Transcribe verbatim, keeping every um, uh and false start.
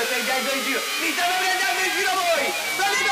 stai andando in giro? Mi state prendendo in giro voi! State